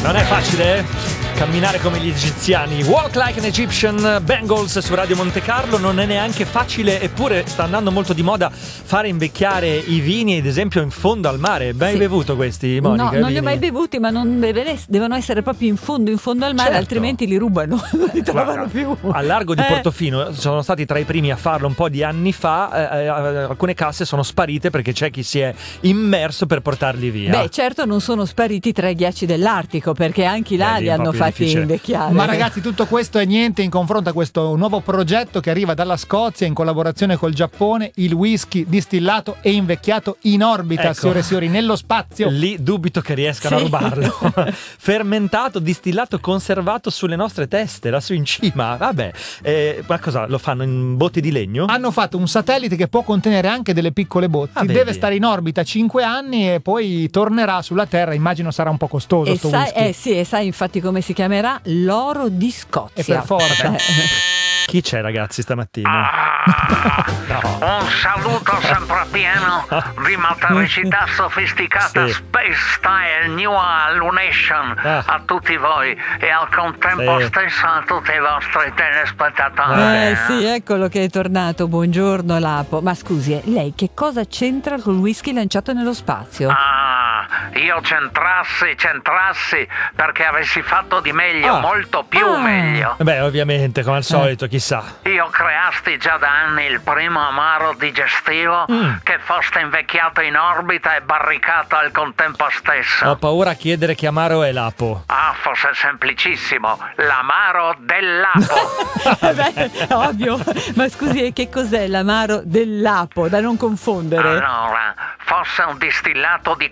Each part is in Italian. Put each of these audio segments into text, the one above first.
Non è facile camminare come gli egiziani. Walk like an Egyptian, Bengals su Radio Monte Carlo. Non è neanche facile, eppure sta andando molto di moda fare invecchiare i vini, ad esempio in fondo al mare. Mai bevuto questi, Monica? No, non li ho mai bevuti, ma non devono essere proprio in fondo al mare, certo. Altrimenti li rubano, non li trovano più. Al largo di Portofino sono stati tra i primi a farlo un po' di anni fa. Alcune casse sono sparite perché c'è chi si è immerso per portarli via. Beh, certo, non sono spariti tra i ghiacci dell'Artico, perché anche là li hanno fatti invecchiare. Ma ragazzi, tutto questo è niente in confronto a questo nuovo progetto che arriva dalla Scozia in collaborazione col Giappone, il whisky distillato e invecchiato in orbita, ecco. Signore e signori, nello spazio. Lì dubito che riescano a rubarlo. Fermentato, distillato, conservato sulle nostre teste, lassù in cima. Vabbè, ma cosa, lo fanno in botti di legno? Hanno fatto un satellite che può contenere anche delle piccole botti. Deve stare in orbita 5 anni e poi tornerà sulla Terra. Immagino sarà un po' costoso sto whisky. Sì, e sai infatti come si chiamerà? L'oro di Scozia. E per forza. Chi c'è, ragazzi, stamattina? No. Un saluto sempre pieno di matericità sofisticata, Space Style New Lunation a tutti voi e al contempo stesso a tutti i vostri telespettatori. Sì, eccolo che è tornato. Buongiorno Lapo. Ma scusi, lei che cosa c'entra col whisky lanciato nello spazio? Io centrassi perché avessi fatto di meglio, molto più meglio. Beh, ovviamente, come al solito, chissà. Io creasti già da anni il primo amaro digestivo che fosse invecchiato in orbita e barricato al contempo stesso. Ho paura a chiedere che amaro è Lapo. Fosse semplicissimo, l'amaro del Lapo. Beh, ovvio. Ma scusi, che cos'è l'amaro del Lapo? Da non confondere. Allora, fosse un distillato di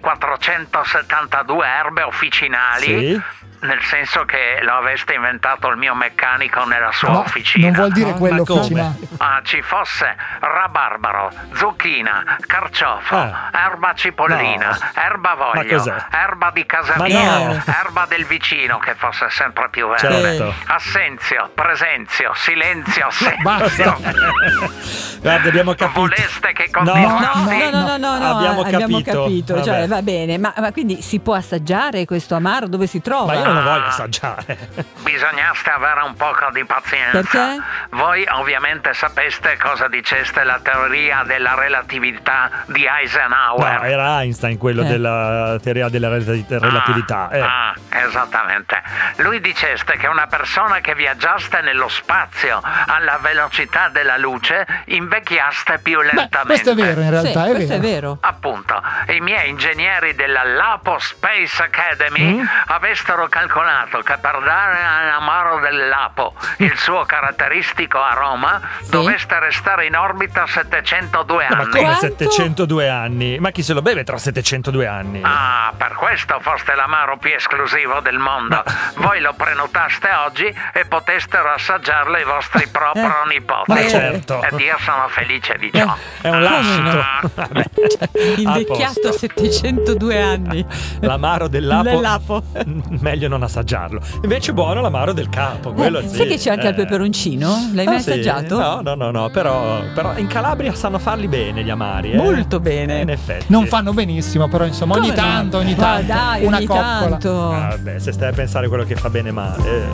472 erbe officinali, nel senso che lo aveste inventato il mio meccanico nella sua officina. Non vuol dire quello officinale. Ci fosse rabarbaro, zucchina, carciofo, erba cipollina, erba voglio, erba di casa mia, erba del vicino che fosse sempre più verde, assenzio, presenzio, silenzio, basta. Guarda, abbiamo capito. Voleste che continuassi? No, abbiamo capito. Cioè, va bene, ma quindi si può assaggiare questo amaro? Dove si trova? Ma io non lo voglio assaggiare. Bisognaste avere un poco di pazienza. Perché? Voi ovviamente sapeste cosa diceste la teoria della relatività di Eisenhower. No, era Einstein quello della teoria della relatività. Esattamente. Lui diceste che una persona che viaggiaste nello spazio alla velocità della luce invecchiaste più lentamente. Questo è vero, in realtà, è vero. Appunto, i miei ingegneri della Lapo Space Academy avessero calcolato che per dare all'amaro del Lapo il suo caratteristico aroma doveste restare in orbita 702 anni. Ma come 702 anni? Ma chi se lo beve tra 702 anni? Per questo foste l'amaro più esclusivo del mondo. Voi lo prenotaste oggi e potestero assaggiarlo i vostri nipoti. Ma certo. Ed io sono felice di ciò. È un lascito. Invecchiato 702 anni. L'amaro del Lapo. Meglio non assaggiarlo. Invece buono l'amaro del capo, quello sì. Sai che c'è anche il peperoncino? L'hai mai assaggiato? No, però in Calabria sanno farli bene gli amari. Molto bene. In effetti. Non fanno benissimo, però insomma ogni tanto dai, una ogni coppola. tanto. Vabbè, se stai a pensare quello che fa bene male.